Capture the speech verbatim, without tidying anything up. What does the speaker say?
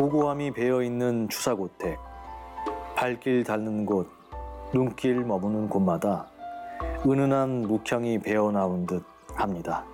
고고함이 배어있는 추사고택, 발길 닿는 곳, 눈길 머무는 곳마다 은은한 묵향이 배어나온 듯 합니다.